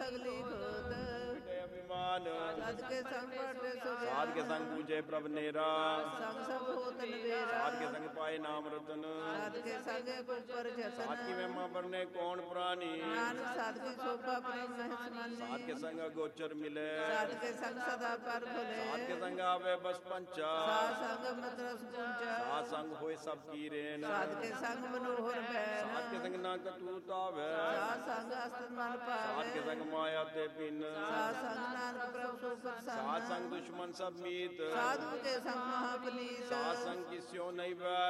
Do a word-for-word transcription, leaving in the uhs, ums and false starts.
सगली खोत अभिमान साध के संग पढ़ते सुख साध के संग पूजे प्रभ नेरा संग सब होत नवेरा साध के संग पाए नाम रतन साध के संग ऊपर जतन साध की महिमा बरने कौन प्राणी नानक साध की शोभा प्रेम महस साध के संग गोचर मिले साध के संग सदा पर भले साध के संग आवे बस पंचा साध संग मत रस पूंचा साध संग होए सब की रेन साध के संग मनोहर बैन साध के संग ना कटूत आवे साध संग अस्तन मन साध पावे के संग माया ते पिन साध संग नानक प्रभु सुख साध संग दुश्मन सब मीत साधु के संग महापनीत साध संग किस्यो नहीं बैर